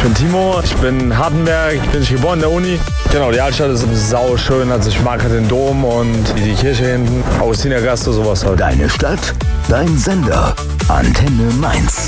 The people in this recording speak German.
Ich bin Timo, ich bin in Hardenberg, bin geboren in der Uni. Genau, die Altstadt ist sau schön, also ich mag halt den Dom und die Kirche hinten, Augustinergasse, sowas halt. Deine Stadt, dein Sender, Antenne Mainz.